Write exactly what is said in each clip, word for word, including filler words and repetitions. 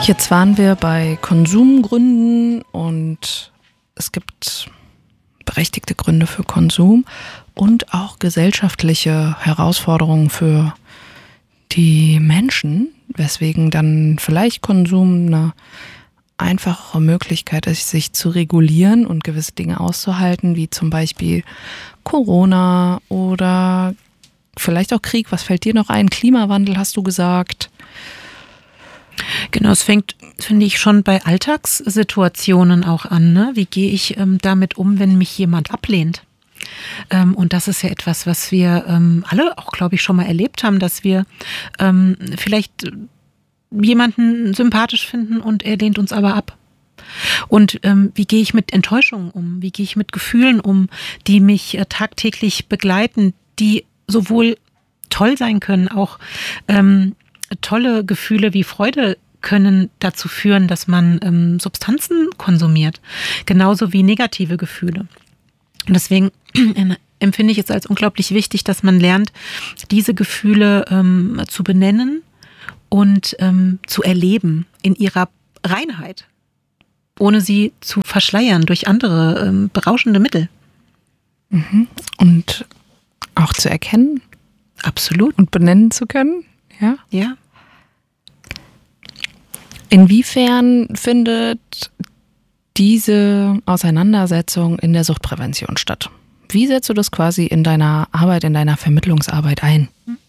Jetzt waren wir bei Konsumgründen und es gibt berechtigte Gründe für Konsum und auch gesellschaftliche Herausforderungen für die Menschen, weswegen dann vielleicht Konsum eine einfachere Möglichkeit ist, sich zu regulieren und gewisse Dinge auszuhalten, wie zum Beispiel Corona oder vielleicht auch Krieg. Was fällt dir noch ein? Klimawandel hast du gesagt. Genau, es fängt, finde ich, schon bei Alltagssituationen auch an. Ne? Wie gehe ich ähm, damit um, wenn mich jemand ablehnt? Ähm, und das ist ja etwas, was wir ähm, alle auch, glaube ich, schon mal erlebt haben, dass wir ähm, vielleicht jemanden sympathisch finden und er lehnt uns aber ab. Und ähm, wie gehe ich mit Enttäuschungen um? Wie gehe ich mit Gefühlen um, die mich äh, tagtäglich begleiten, die sowohl toll sein können, auch ähm, tolle Gefühle wie Freude können dazu führen, dass man ähm, Substanzen konsumiert, genauso wie negative Gefühle. Und deswegen empfinde ich es als unglaublich wichtig, dass man lernt, diese Gefühle ähm, zu benennen und ähm, zu erleben in ihrer Reinheit, ohne sie zu verschleiern durch andere ähm, berauschende Mittel. Mhm. Und auch zu erkennen. Absolut. Und benennen zu können. Ja. Ja. Inwiefern findet diese Auseinandersetzung in der Suchtprävention statt? Wie setzt du das quasi in deiner Arbeit, in deiner Vermittlungsarbeit ein?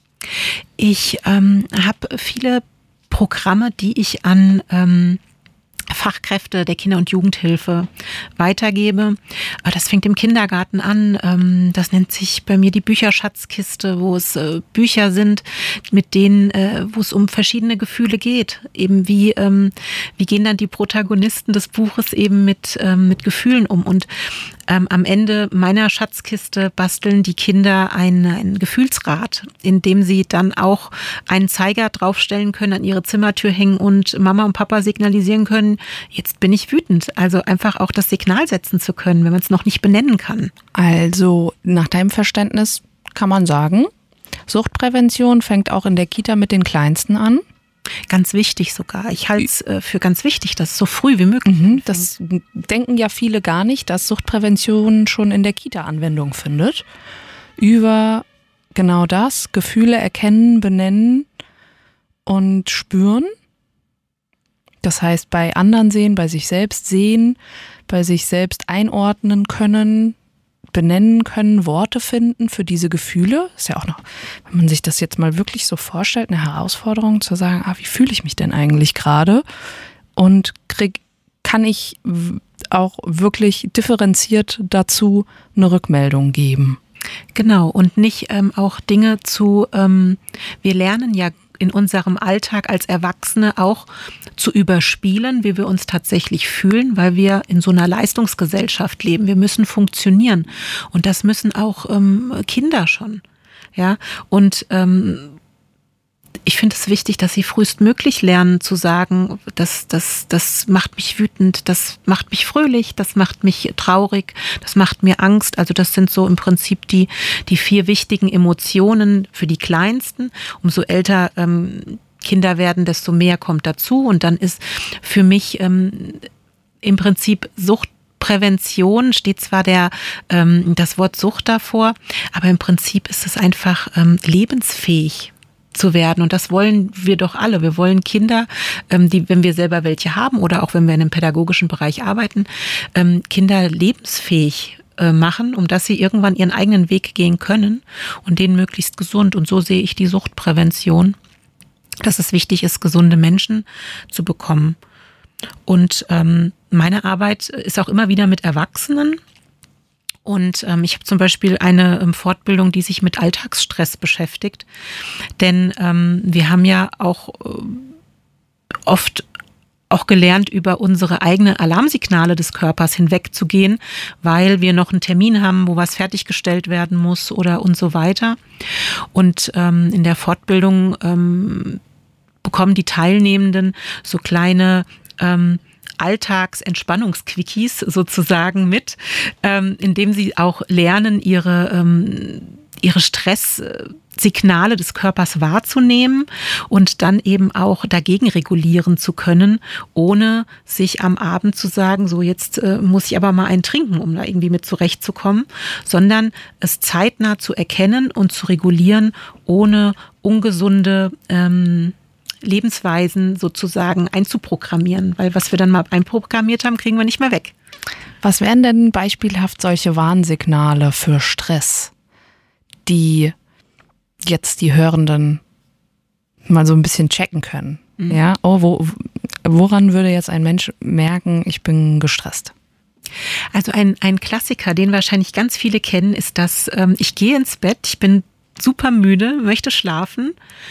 Ich ähm, habe viele Programme, die ich an ähm, Fachkräfte der Kinder- und Jugendhilfe weitergebe. Das fängt im Kindergarten an. Das nennt sich bei mir die Bücherschatzkiste, wo es Bücher sind, mit denen, wo es um verschiedene Gefühle geht. Eben wie, wie gehen dann die Protagonisten des Buches eben mit, mit Gefühlen um. Und Ähm, am Ende meiner Schatzkiste basteln die Kinder ein, ein Gefühlsrad, in dem sie dann auch einen Zeiger draufstellen können, an ihre Zimmertür hängen und Mama und Papa signalisieren können, jetzt bin ich wütend. Also einfach auch das Signal setzen zu können, wenn man es noch nicht benennen kann. Also nach deinem Verständnis kann man sagen, Suchtprävention fängt auch in der Kita mit den Kleinsten an. Ganz wichtig sogar. Ich halte es äh, für ganz wichtig, dass es so früh wie möglich mhm, Das denken ja viele gar nicht, dass Suchtprävention schon in der Kita Anwendung findet. Über genau das, Gefühle erkennen, benennen und spüren. Das heißt, bei anderen sehen, bei sich selbst sehen, bei sich selbst einordnen können, benennen können, Worte finden für diese Gefühle. Ist ja auch noch, wenn man sich das jetzt mal wirklich so vorstellt, eine Herausforderung zu sagen, ah, wie fühle ich mich denn eigentlich gerade? Und krieg, kann ich auch wirklich differenziert dazu eine Rückmeldung geben? Genau, und nicht ähm, auch Dinge zu, ähm, wir lernen ja in unserem Alltag als Erwachsene auch zu überspielen, wie wir uns tatsächlich fühlen, weil wir in so einer Leistungsgesellschaft leben. Wir müssen funktionieren und das müssen auch ähm, Kinder schon. Ja, und ähm, ich finde es wichtig, dass sie frühestmöglich lernen zu sagen, das, das, das macht mich wütend, das macht mich fröhlich, das macht mich traurig, das macht mir Angst. Also das sind so im Prinzip die, die vier wichtigen Emotionen für die Kleinsten. Umso älter ähm, Kinder werden, desto mehr kommt dazu. Und dann ist für mich ähm, im Prinzip Suchtprävention, steht zwar der, ähm, das Wort Sucht davor, aber im Prinzip ist es einfach ähm, lebensfähig zu werden. Und das wollen wir doch alle. Wir wollen Kinder, ähm, die, wenn wir selber welche haben oder auch wenn wir in einem pädagogischen Bereich arbeiten, ähm, Kinder lebensfähig äh, machen, um dass sie irgendwann ihren eigenen Weg gehen können und den möglichst gesund. Und so sehe ich die Suchtprävention, dass es wichtig ist, gesunde Menschen zu bekommen. Und ähm, meine Arbeit ist auch immer wieder mit Erwachsenen. Und ähm, ich habe zum Beispiel eine ähm, Fortbildung, die sich mit Alltagsstress beschäftigt. Denn ähm, wir haben ja auch äh, oft auch gelernt, über unsere eigenen Alarmsignale des Körpers hinwegzugehen, weil wir noch einen Termin haben, wo was fertiggestellt werden muss oder und so weiter. Und ähm, in der Fortbildung ähm, bekommen die Teilnehmenden so kleine ähm, Alltagsentspannungsquickies sozusagen mit, ähm, indem sie auch lernen, ihre, ähm, ihre Stress Signale des Körpers wahrzunehmen und dann eben auch dagegen regulieren zu können, ohne sich am Abend zu sagen, so jetzt äh, muss ich aber mal einen trinken, um da irgendwie mit zurechtzukommen, sondern es zeitnah zu erkennen und zu regulieren, ohne ungesunde ähm, Lebensweisen sozusagen einzuprogrammieren, weil was wir dann mal einprogrammiert haben, kriegen wir nicht mehr weg. Was wären denn beispielhaft solche Warnsignale für Stress, die jetzt die Hörenden mal so ein bisschen checken können? Mhm. Ja, oh, wo, woran würde jetzt ein Mensch merken, ich bin gestresst? Also ein, ein Klassiker, den wahrscheinlich ganz viele kennen, ist, dass ähm, ich gehe ins Bett, ich bin super müde, möchte schlafen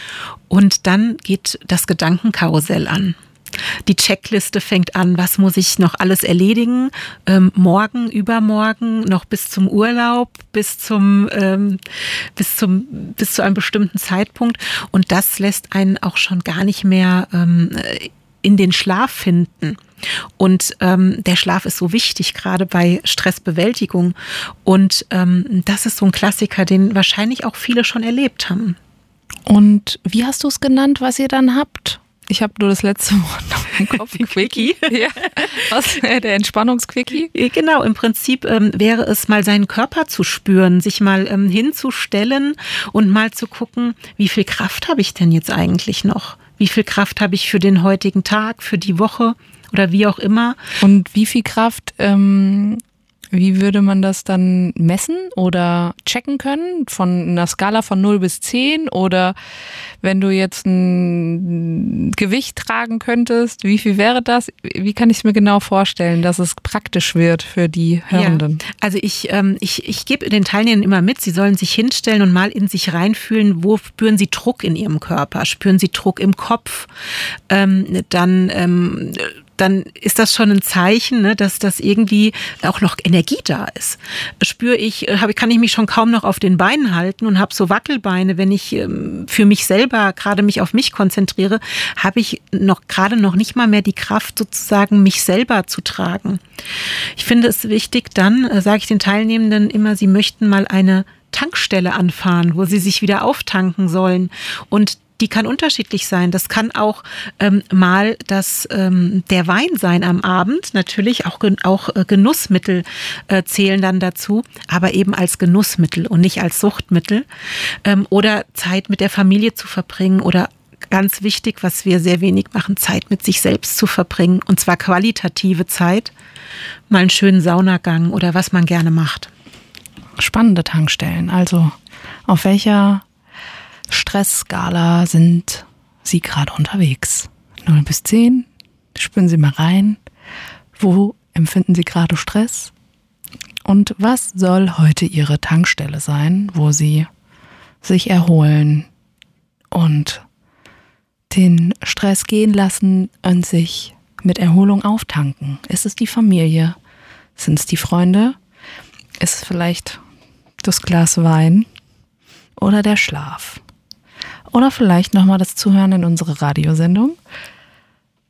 und dann geht das Gedankenkarussell an. Die Checkliste fängt an, was muss ich noch alles erledigen, ähm, morgen, übermorgen, noch bis zum Urlaub, bis zum, ähm, bis zum, bis zu einem bestimmten Zeitpunkt. Und das lässt einen auch schon gar nicht mehr ähm, in den Schlaf finden. Und ähm, der Schlaf ist so wichtig, gerade bei Stressbewältigung. Und ähm, das ist so ein Klassiker, den wahrscheinlich auch viele schon erlebt haben. Und wie hast du es genannt, was ihr dann habt? Ich habe nur das letzte Wort noch im Kopf. Quickie. Ja. Was? Der Entspannungsquickie? Genau, im Prinzip ähm, wäre es mal seinen Körper zu spüren, sich mal ähm, hinzustellen und mal zu gucken, wie viel Kraft habe ich denn jetzt eigentlich noch? Wie viel Kraft habe ich für den heutigen Tag, für die Woche oder wie auch immer? Und wie viel Kraft, ähm, wie würde man das dann messen oder checken können? Von einer Skala von null bis zehn? Oder wenn du jetzt ein Gewicht tragen könntest, wie viel wäre das? Wie kann ich es mir genau vorstellen, dass es praktisch wird für die Hörenden? Ja, also ich, ähm, ich, ich gebe den Teilnehmern immer mit, sie sollen sich hinstellen und mal in sich reinfühlen, wo spüren sie Druck in ihrem Körper? Spüren sie Druck im Kopf? Ähm, dann... Ähm, dann ist das schon ein Zeichen, ne, dass das irgendwie auch noch Energie da ist. Spüre ich, hab, kann ich mich schon kaum noch auf den Beinen halten und habe so Wackelbeine, wenn ich ähm, für mich selber gerade mich auf mich konzentriere, habe ich noch gerade noch nicht mal mehr die Kraft, sozusagen mich selber zu tragen. Ich finde es wichtig, dann äh, sage ich den Teilnehmenden immer, sie möchten mal eine Tankstelle anfahren, wo sie sich wieder auftanken sollen. Und die kann unterschiedlich sein. Das kann auch ähm, mal das, ähm, der Wein sein am Abend. Natürlich auch, auch äh, Genussmittel äh, zählen dann dazu, aber eben als Genussmittel und nicht als Suchtmittel. Ähm, oder Zeit mit der Familie zu verbringen oder ganz wichtig, was wir sehr wenig machen, Zeit mit sich selbst zu verbringen. Und zwar qualitative Zeit. Mal einen schönen Saunagang oder was man gerne macht. Spannende Tankstellen. Also auf welcher Stressskala sind Sie gerade unterwegs? null bis zehn, spüren Sie mal rein. Wo empfinden Sie gerade Stress? Und was soll heute Ihre Tankstelle sein, wo Sie sich erholen und den Stress gehen lassen und sich mit Erholung auftanken? Ist es die Familie? Sind es die Freunde? Ist es vielleicht das Glas Wein oder der Schlaf? Oder vielleicht nochmal das Zuhören in unsere Radiosendung.